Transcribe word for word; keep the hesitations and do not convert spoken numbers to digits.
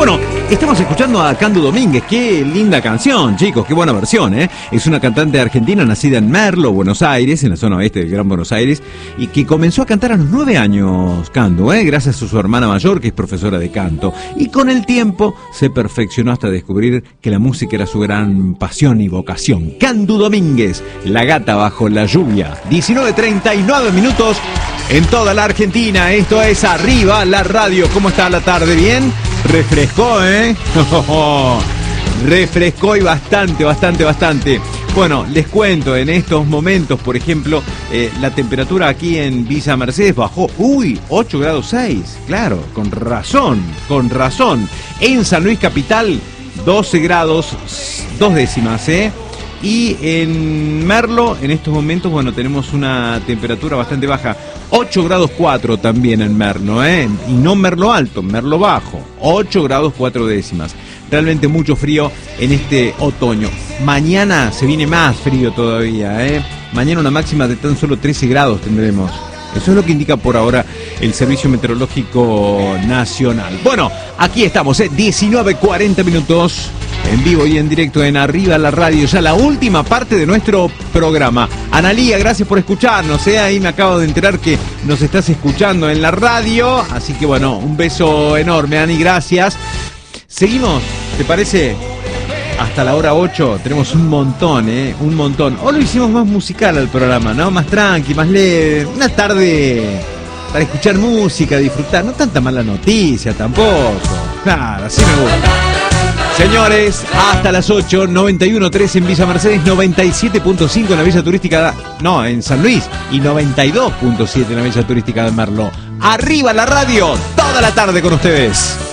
Bueno, estamos escuchando a Cándido Domínguez. Qué linda canción, chicos, qué buena versión, ¿eh? Es una cantante argentina nacida en Merlo, Buenos Aires, en la zona oeste del Gran Buenos Aires, y que comenzó a cantar a los nueve años, Cando, ¿eh? Gracias a su hermana mayor, que es profesora de canto. Y con el tiempo se perfeccionó hasta descubrir que la música era su gran pasión y vocación. Cándido Domínguez, La gata bajo la lluvia. diecinueve treinta y nueve minutos en toda la Argentina. Esto es Arriba la Radio. ¿Cómo está la tarde? ¿Bien? Refrescó, ¿eh? Refrescó y bastante, bastante, bastante. Bueno, les cuento, en estos momentos, por ejemplo, eh, la temperatura aquí en Villa Mercedes bajó, uy, ocho grados seis, claro, con razón, con razón. En San Luis Capital, doce grados, dos décimas, ¿eh? Y en Merlo, en estos momentos, bueno, tenemos una temperatura bastante baja, ocho grados cuatro también en Merlo, ¿eh? Y no Merlo alto, Merlo bajo, ocho grados cuatro décimas. Realmente mucho frío en este otoño. Mañana se viene más frío todavía, ¿eh? Mañana una máxima de tan solo trece grados tendremos. Eso es lo que indica por ahora el Servicio Meteorológico Nacional. Bueno, aquí estamos, ¿eh? diecinueve cuarenta minutos. En vivo y en directo en Arriba la Radio, ya la última parte de nuestro programa. Analía, gracias por escucharnos, ¿eh? Ahí me acabo de enterar que nos estás escuchando en la radio. Así que bueno, un beso enorme, Ani, gracias. Seguimos, ¿te parece? Hasta la hora ocho, tenemos un montón, ¿eh? Un montón. Hoy lo hicimos más musical al programa, ¿no? Más tranqui, más leve. Una tarde para escuchar música, disfrutar. No tanta mala noticia tampoco. Claro, así me gusta. Señores, hasta las ocho, noventa y uno punto tres en Villa Mercedes, noventa y siete punto cinco en la Villa Turística, no, en San Luis, y noventa y dos punto siete en la Villa Turística de Merlo. Arriba la Radio, toda la tarde con ustedes.